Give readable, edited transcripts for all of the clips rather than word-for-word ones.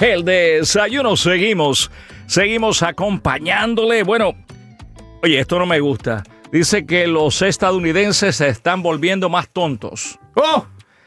El desayuno, seguimos acompañándole. Bueno, oye, esto no me gusta. Dice que los estadounidenses se están volviendo más tontos. ¡Oh!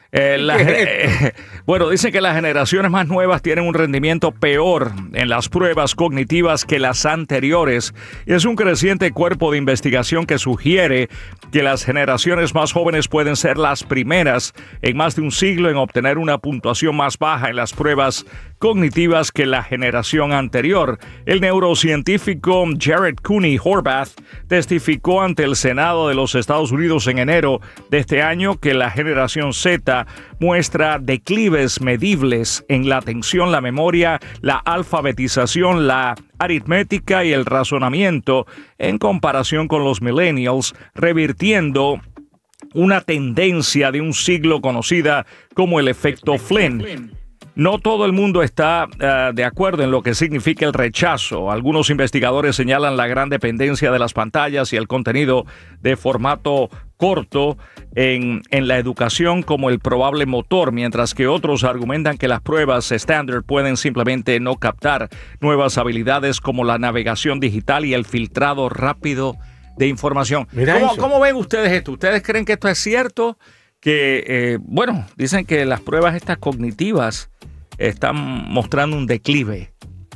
Bueno, dicen que las generaciones más nuevas tienen un rendimiento peor en las pruebas cognitivas que las anteriores. Y es un creciente cuerpo de investigación que sugiere que las generaciones más jóvenes pueden ser las primeras en más de un siglo en obtener una puntuación más baja en las pruebas cognitivas que la generación anterior. El neurocientífico Jared Cooney Horvath testificó ante el Senado de los Estados Unidos en enero de este año que la generación Z muestra declives medibles en la atención, la memoria, la alfabetización, la aritmética y el razonamiento en comparación con los millennials, revirtiendo una tendencia de un siglo conocida como el efecto Flynn. No todo el mundo está de acuerdo en lo que significa el rechazo. Algunos investigadores señalan la gran dependencia de las pantallas y el contenido de formato corto en la educación como el probable motor, mientras que otros argumentan que las pruebas estándar pueden simplemente no captar nuevas habilidades como la navegación digital y el filtrado rápido de información. ¿Cómo ven ustedes esto? ¿Ustedes creen que esto es cierto? Que, dicen que las pruebas estas cognitivas están mostrando un declive.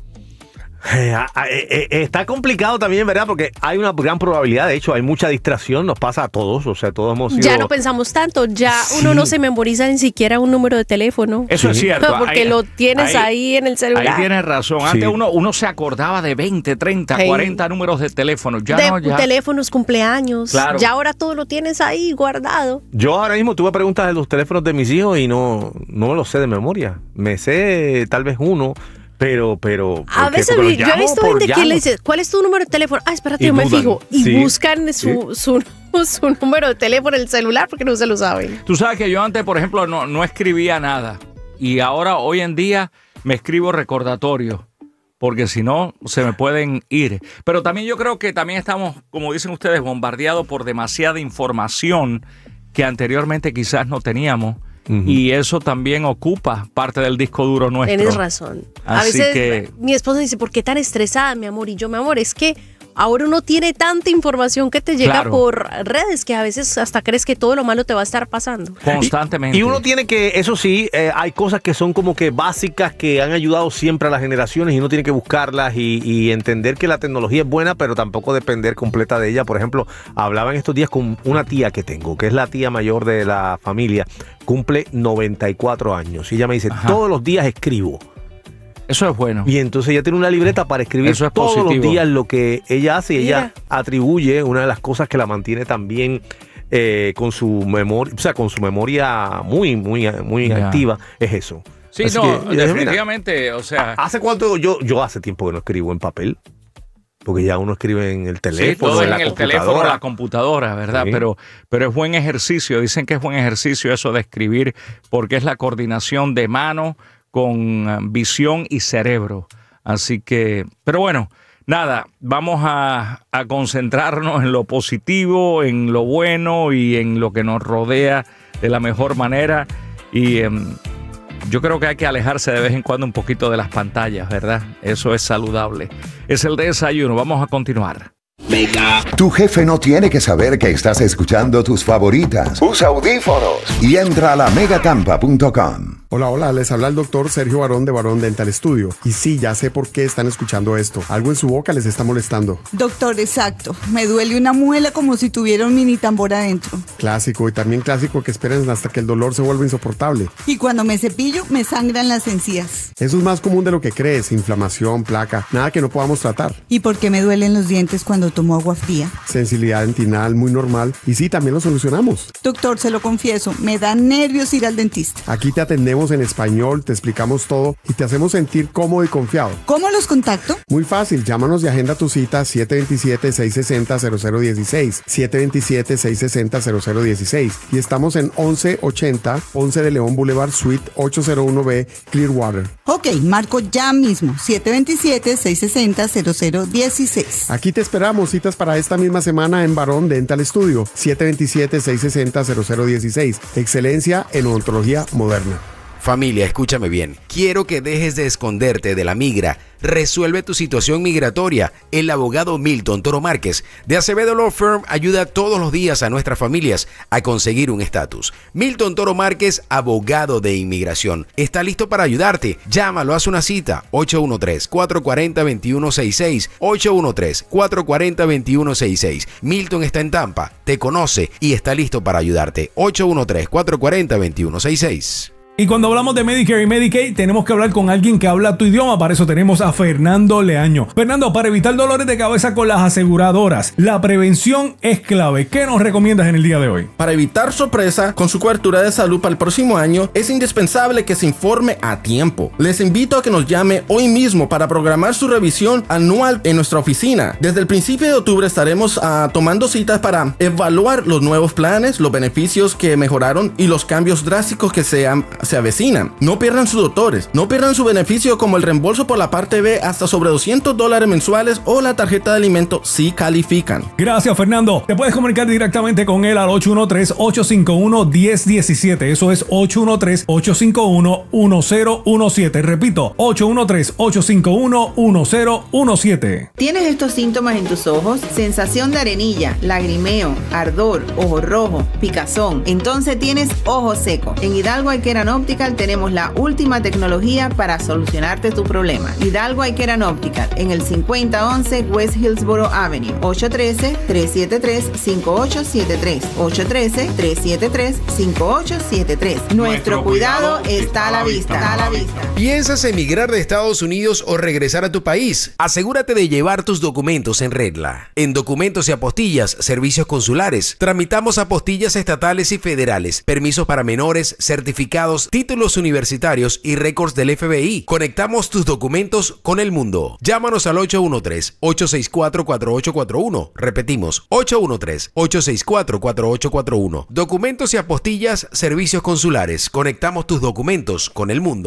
Está complicado también, ¿verdad? Porque hay una gran probabilidad, de hecho, hay mucha distracción, nos pasa a todos, o sea, todos hemos sido... Ya no pensamos tanto, ya uno no se memoriza ni siquiera un número de teléfono. Eso es cierto. Porque lo tienes ahí en el celular. Ahí tienes razón. Antes uno se acordaba de 20, 30, 40 números de teléfono. Ya teléfonos, cumpleaños. Claro. Ya ahora todo lo tienes ahí guardado. Yo ahora mismo tuve preguntas de los teléfonos de mis hijos y no me los sé de memoria. Me sé tal vez uno... Pero a veces yo he visto gente que le dice, ¿cuál es tu número de teléfono? Ah, espérate, yo me fijo. Y buscan su número de teléfono en el celular porque no se lo saben. Tú sabes que yo antes, por ejemplo, no escribía nada. Y ahora, hoy en día, me escribo recordatorios. Porque si no, se me pueden ir. Pero también yo creo que también estamos, como dicen ustedes, bombardeados por demasiada información que anteriormente quizás no teníamos. Y eso también ocupa parte del disco duro nuestro. Tienes razón. A veces mi esposa dice, ¿por qué tan estresada, mi amor? Y yo, mi amor, es que ahora uno tiene tanta información que te llega por redes que a veces hasta crees que todo lo malo te va a estar pasando. Constantemente. Y uno tiene que, eso sí, hay cosas que son como que básicas que han ayudado siempre a las generaciones y uno tiene que buscarlas y entender que la tecnología es buena, pero tampoco depender completa de ella. Por ejemplo, hablaba en estos días con una tía que tengo, que es la tía mayor de la familia, cumple 94 años. Y ella me dice, todos los días escribo. Eso es bueno. Y entonces ella tiene una libreta para escribir todos los días lo que ella hace. Y ella atribuye una de las cosas que la mantiene también con su memoria, o sea, con su memoria muy activa, es eso. Sí, así definitivamente, o sea... ¿Hace cuánto? Yo hace tiempo que no escribo en papel. Porque ya uno escribe en el teléfono, todo en el teléfono, en la computadora, ¿verdad? Sí. Pero es buen ejercicio. Dicen que es buen ejercicio eso de escribir porque es la coordinación de mano con visión y cerebro. Así que, pero bueno, nada, vamos a concentrarnos en lo positivo, en lo bueno y en lo que nos rodea de la mejor manera. Y yo creo que hay que alejarse de vez en cuando un poquito de las pantallas, ¿verdad? Eso es saludable. Es el desayuno. Vamos a continuar. Tu jefe no tiene que saber que estás escuchando tus favoritas. Usa audífonos y entra a la megatampa.com. Hola, les habla el doctor Sergio Barón de Barón Dental Studio. Y sí, ya sé por qué están escuchando esto. Algo en su boca les está molestando. Doctor, exacto. Me duele una muela como si tuviera un mini tambor adentro. Clásico, y también clásico que esperen hasta que el dolor se vuelva insoportable. Y cuando me cepillo, me sangran las encías. Eso es más común de lo que crees. Inflamación, placa, nada que no podamos tratar. ¿Y por qué me duelen los dientes cuando tomo agua fría? Sensibilidad dentinal muy normal. Y sí, también lo solucionamos. Doctor, se lo confieso, me da nervios ir al dentista. Aquí te atendemos en español, te explicamos todo y te hacemos sentir cómodo y confiado. ¿Cómo los contacto? Muy fácil, llámanos y agenda tu cita 727-660-0016, 727-660-0016 y estamos en 1180 Ponce de León Boulevard Suite 801B, Clearwater. Ok, marco ya mismo, 727-660-0016. Aquí te esperamos, citas para esta misma semana en Barón Dental Studio, 727-660-0016. Excelencia en odontología moderna. Familia, escúchame bien. Quiero que dejes de esconderte de la migra. Resuelve tu situación migratoria. El abogado Milton Toro Márquez de Acevedo Law Firm ayuda todos los días a nuestras familias a conseguir un estatus. Milton Toro Márquez, abogado de inmigración, está listo para ayudarte. Llámalo, haz una cita. 813-440-2166. 813-440-2166. Milton está en Tampa, te conoce y está listo para ayudarte. 813-440-2166. Y cuando hablamos de Medicare y Medicaid, tenemos que hablar con alguien que habla tu idioma. Para eso tenemos a Fernando Leaño. Fernando, para evitar dolores de cabeza con las aseguradoras, la prevención es clave. ¿Qué nos recomiendas en el día de hoy? Para evitar sorpresa con su cobertura de salud para el próximo año, es indispensable que se informe a tiempo. Les invito a que nos llame hoy mismo para programar su revisión anual en nuestra oficina. Desde el principio de octubre estaremos tomando citas para evaluar los nuevos planes, los beneficios que mejoraron y los cambios drásticos que se avecinan. No pierdan sus doctores, no pierdan su beneficio como el reembolso por la parte B hasta sobre $200 mensuales o la tarjeta de alimento si califican. Gracias, Fernando. Te puedes comunicar directamente con él al 813-851-1017. Eso es 813-851-1017. Repito, 813-851-1017. ¿Tienes estos síntomas en tus ojos? Sensación de arenilla, lagrimeo, ardor, ojo rojo, picazón. Entonces tienes ojo seco. En Hidalgo Eye Care and Optical tenemos la última tecnología para solucionarte tu problema. Hidalgo Eye Care and Optical en el 5011 West Hillsboro Avenue. 813-373-5873. 813-373-5873. Nuestro cuidado está a la vista. ¿Piensas emigrar de Estados Unidos o regresar a tu país? Asegúrate de llevar tus documentos en regla. En Documentos y Apostillas, Servicios Consulares, tramitamos apostillas estatales y federales, permisos para menores, certificados, títulos universitarios y récords del FBI. Conectamos tus documentos con el mundo. Llámanos al 813-864-4841. Repetimos, 813-864-4841. Documentos y Apostillas, Servicios Consulares. Conectamos tus documentos con el mundo.